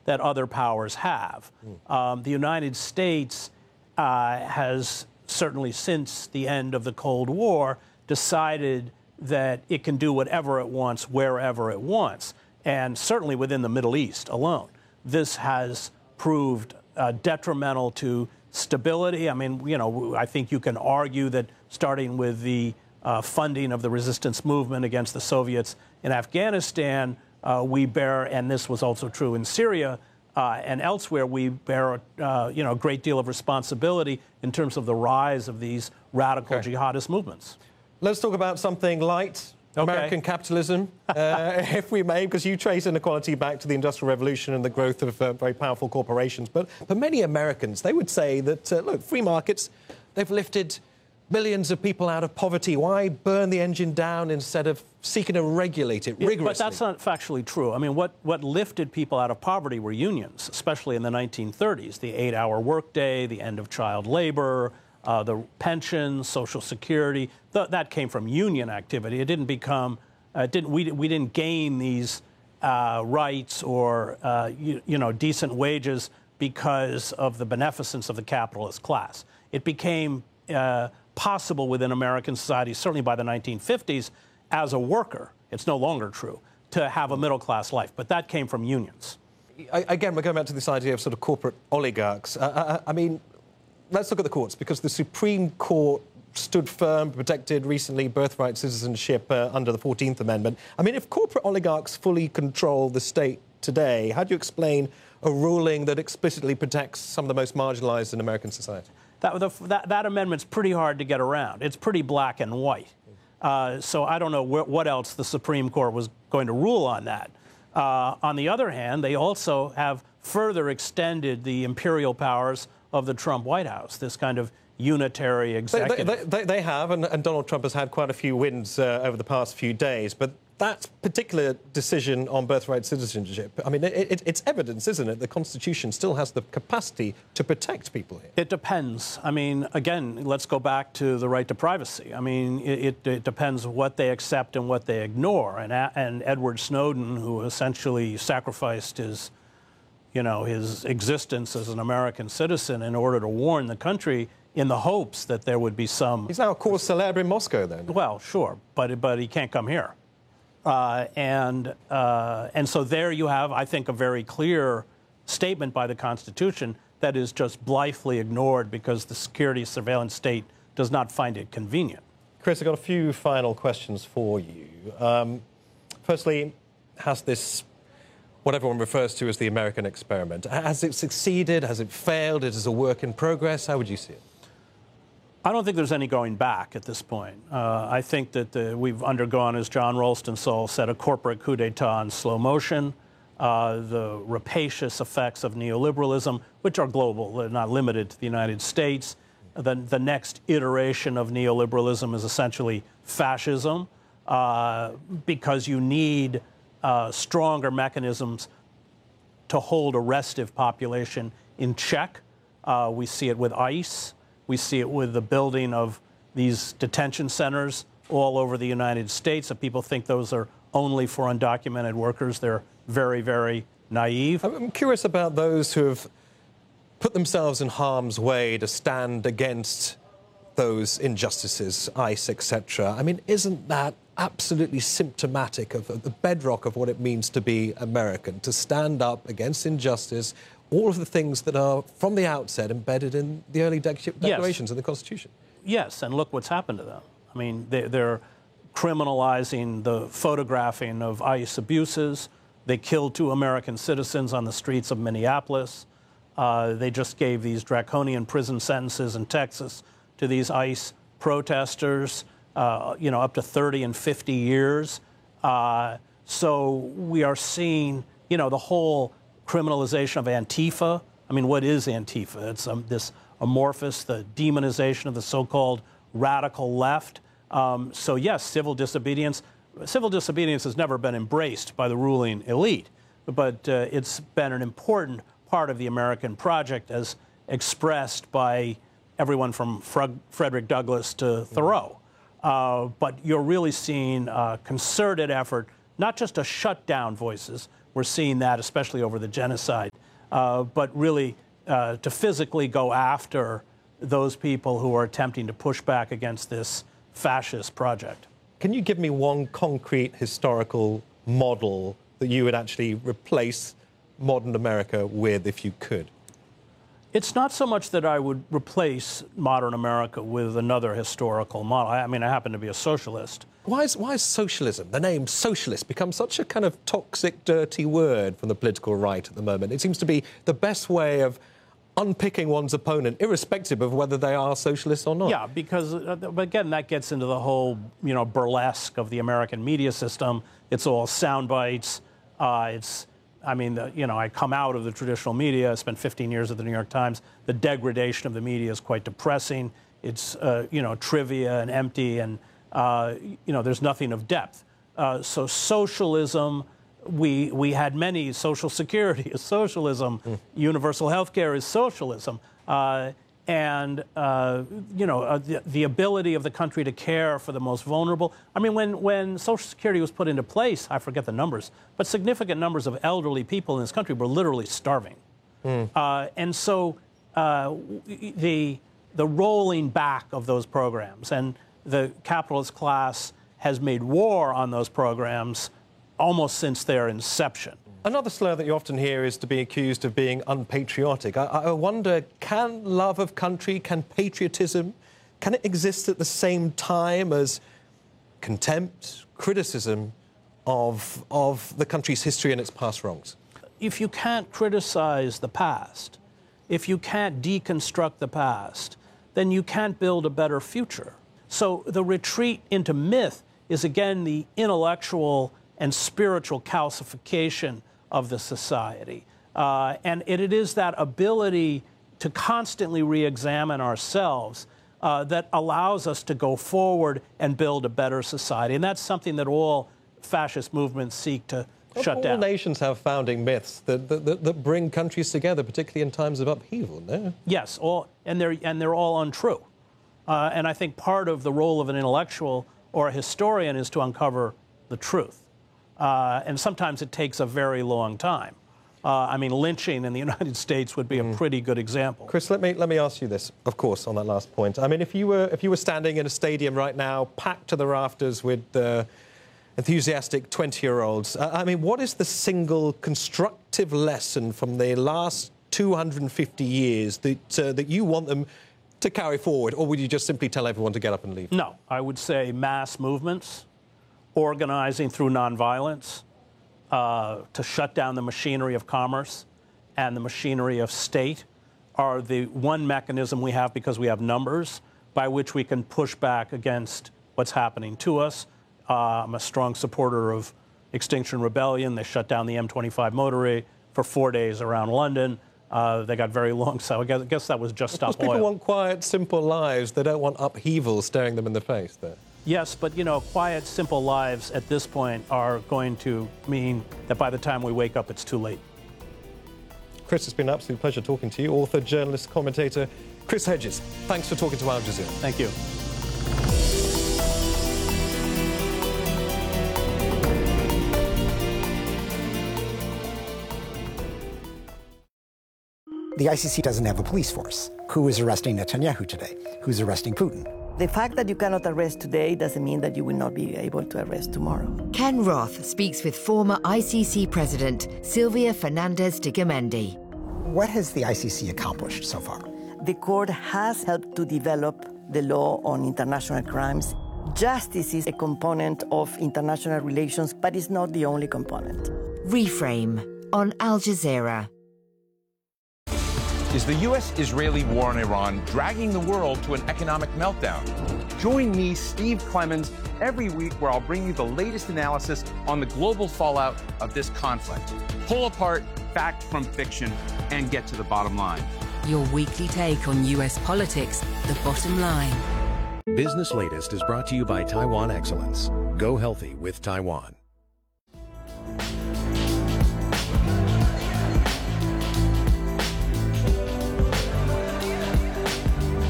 that other powers have. The United States has certainly since the end of the Cold War decided that it can do whatever it wants, wherever it wants, and certainly within the Middle East alone. This has proved detrimental to stability. I mean, you know, I think you can argue that starting with the funding of the resistance movement against the Soviets in Afghanistan, we bear, and this was also true in Syria and elsewhere, we bear you know, a great deal of responsibility in terms of the rise of these radical jihadist movements. Let's talk about something light. American capitalism, if we may, because you trace inequality back to the Industrial Revolution and the growth of very powerful corporations. But for many Americans, they would say that, look, free markets, they've lifted millions of people out of poverty. Why burn the engine down instead of seeking to regulate it rigorously? But that's not factually true. I mean, what lifted people out of poverty were unions, especially in the 1930s, the 8-hour workday, the end of child labor, the pensions, Social Security. That came from union activity. It didn't become, we didn't gain these rights or, you know, decent wages because of the beneficence of the capitalist class. It became possible within American society, certainly by the 1950s, as a worker, it's no longer true, to have a middle-class life. But that came from unions. Again, we're going back to this idea of sort of corporate oligarchs. I mean, let's look at the courts, because the Supreme Court stood firm, protected recently birthright citizenship under the 14th Amendment. I mean, if corporate oligarchs fully control the state today, how do you explain a ruling that explicitly protects some of the most marginalized in American society? That amendment's pretty hard to get around. It's pretty black and white. So I don't know what else the Supreme Court was going to rule on that. On the other hand, they also have further extended the imperial powers of the Trump White House, this kind of unitary executive. They have, and Donald Trump has had quite a few wins over the past few days, but that particular decision on birthright citizenship, I mean, it's evidence, isn't it? The Constitution still has the capacity to protect people here. It depends. I mean, again, let's go back to the right to privacy. I mean, it depends what they accept and what they ignore. And Edward Snowden, who essentially sacrificed his existence as an American citizen in order to warn the country in the hopes that there would be some... He's now a cause célèbre in Moscow, then. Well, sure, but he can't come here. And so there you have, I think, a very clear statement by the Constitution that is just blithely ignored because the security surveillance state does not find it convenient. Chris, I've got a few final questions for you. Firstly, has this, what everyone refers to as the American experiment, has it succeeded? Has it failed? It is a work in progress? How would you see it? I don't think there's any going back at this point. I think that we've undergone, as John Rolston said, a corporate coup d'etat in slow motion. The rapacious effects of neoliberalism, which are global, they're not limited to the United States. The next iteration of neoliberalism is essentially fascism, because you need stronger mechanisms to hold a restive population in check. We see it with ICE. We see it with the building of these detention centers all over the United States. If people think those are only for undocumented workers, they're very, very naive. I'm curious about those who have put themselves in harm's way to stand against those injustices, ICE, etc. I mean, isn't that absolutely symptomatic of the bedrock of what it means to be American, to stand up against injustice, all of the things that are, from the outset, embedded in the early declarations in the Constitution? Yes, and look what's happened to them. I mean, they're criminalizing the photographing of ICE abuses. They killed 2 American citizens on the streets of Minneapolis. They just gave these draconian prison sentences in Texas to these ICE protesters, up to 30 and 50 years. So we are seeing, the whole criminalization of Antifa. I mean, what is Antifa? It's this amorphous, the demonization of the so-called radical left. So yes, civil disobedience. Civil disobedience has never been embraced by the ruling elite, but it's been an important part of the American project as expressed by everyone from Frederick Douglass to Thoreau. But you're really seeing a concerted effort, not just to shut down voices, we're seeing that, especially over the genocide. But really, to physically go after those people who are attempting to push back against this fascist project. Can you give me one concrete historical model that you would actually replace modern America with if you could? It's not so much that I would replace modern America with another historical model. I mean, I happen to be a socialist. Why is socialism, the name socialist, become such a kind of toxic, dirty word from the political right at the moment? It seems to be the best way of unpicking one's opponent, irrespective of whether they are socialists or not. Yeah, because, again, that gets into the whole, burlesque of the American media system. It's all sound bites. I come out of the traditional media. I spent 15 years at the New York Times. The degradation of the media is quite depressing. It's, trivia and empty, and, there's nothing of depth. So socialism, we had many. Social security is socialism. Universal health care is socialism. The ability of the country to care for the most vulnerable. I mean, when Social Security was put into place, I forget the numbers, but significant numbers of elderly people in this country were literally starving. And so the rolling back of those programs, and the capitalist class has made war on those programs almost since their inception. Another slur that you often hear is to be accused of being unpatriotic. I wonder, can love of country, can patriotism, can it exist at the same time as contempt, criticism of the country's history and its past wrongs? If you can't criticize the past, if you can't deconstruct the past, then you can't build a better future. So the retreat into myth is, again, the intellectual and spiritual calcification of the society. And it is that ability to constantly re-examine ourselves that allows us to go forward and build a better society. And that's something that all fascist movements seek to shut down. All nations have founding myths that bring countries together, particularly in times of upheaval, no? Yes, and they're all untrue. And I think part of the role of an intellectual or a historian is to uncover the truth. And sometimes it takes a very long time. Lynching in the United States would be a pretty good example. Chris, let me ask you this, of course, on that last point. I mean, if you were standing in a stadium right now, packed to the rafters with enthusiastic 20-year-olds, what is the single constructive lesson from the last 250 years that you want them to carry forward, or would you just simply tell everyone to get up and leave? No, I would say mass movements, organizing through nonviolence, to shut down the machinery of commerce and the machinery of state are the one mechanism we have, because we have numbers, by which we can push back against what's happening to us. I'm a strong supporter of Extinction Rebellion. They shut down the M25 motorway for 4 days around London. They got very long, so I guess that was just stop oil. People want quiet, simple lives. They don't want upheaval staring them in the face there. Yes, but, quiet, simple lives at this point are going to mean that by the time we wake up, it's too late. Chris, it's been an absolute pleasure talking to you. Author, journalist, commentator, Chris Hedges. Thanks for talking to Al Jazeera. Thank you. The ICC doesn't have a police force. Who is arresting Netanyahu today? Who's arresting Putin? The fact that you cannot arrest today doesn't mean that you will not be able to arrest tomorrow. Ken Roth speaks with former ICC President Silvia Fernandez de Garmendi. What has the ICC accomplished so far? The court has helped to develop the law on international crimes. Justice is a component of international relations, but it's not the only component. Reframe on Al Jazeera. Is the U.S.-Israeli war on Iran dragging the world to an economic meltdown? Join me, Steve Clemons, every week where I'll bring you the latest analysis on the global fallout of this conflict. Pull apart fact from fiction and get to the bottom line. Your weekly take on U.S. politics, the bottom line. Business Latest is brought to you by Taiwan Excellence. Go healthy with Taiwan.